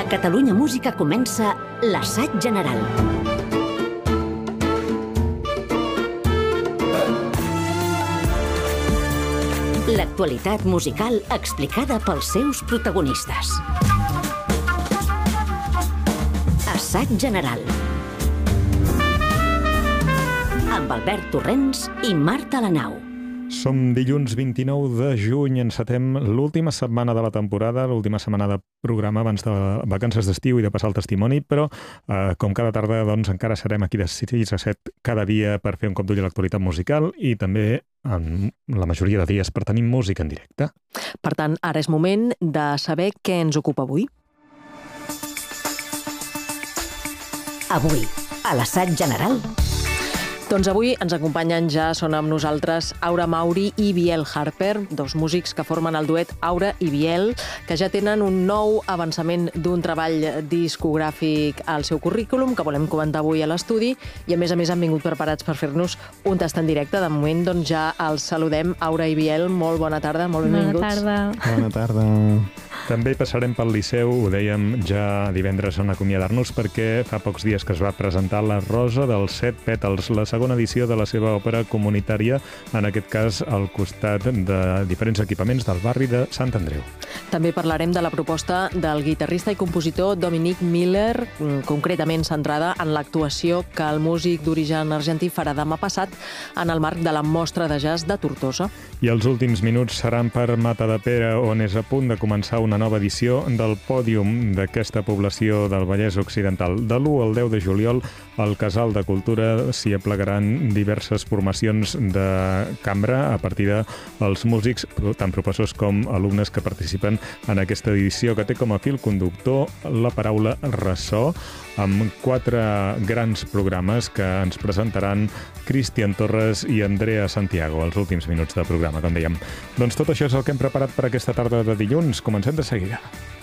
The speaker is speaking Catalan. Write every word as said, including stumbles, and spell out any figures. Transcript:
Catalunya Música comença l'assaig general. L'actualitat musical explicada pels seus protagonistes. Assaig general. Amb Albert Torrents i Marta Lanau. Som dilluns vint-i-nou de juny, encetem l'última setmana de la temporada, l'última setmana de programa abans de vacances d'estiu i de passar el testimoni, però eh, com cada tarda doncs, encara serem aquí de sis a set cada dia per fer un cop d'ull a l'actualitat musical i també en la majoria de dies per tenir música en directe. Per tant, ara és moment de saber què ens ocupa avui. Avui, a l'assaig general... Doncs avui ens acompanyen, ja són amb nosaltres, Aura Mauri i Biel Harper, dos músics que formen el duet Aura i Biel, que ja tenen un nou avançament d'un treball discogràfic al seu currículum, que volem comentar avui a l'estudi, i a més a més han vingut preparats per fer-nos un tast en directe. De moment, doncs ja els saludem. Aura i Biel, molt bona tarda, molt benvinguts. Bona tarda. Bona tarda. També hi passarem pel Liceu, ho dèiem ja divendres en acomiadar-nos, perquè fa pocs dies que es va presentar La Rosa dels Set Pètals, la segona edició de la seva òpera comunitària, en aquest cas al costat de diferents equipaments del barri de Sant Andreu. També parlarem de la proposta del guitarrista i compositor Dominic Miller, concretament centrada en l'actuació que el músic d'origen argentí farà demà passat en el marc de la Mostra de Jazz de Tortosa. I els últims minuts seran per Matadepera, on és a punt de començar una nova edició del pòdium d'aquesta població del Vallès Occidental. De l'u al deu de juliol, al Casal de Cultura s'hi aplegaran diverses formacions de cambra a partir dels músics, tant professors com alumnes que participen en aquesta edició, que té com a fil conductor la paraula ressò, amb quatre grans programes que ens presentaran Cristian Torres i Andrea Santiago els últims minuts de programa, com dèiem. Doncs tot això és el que hem preparat per aquesta tarda de dilluns. Comencem de seguida.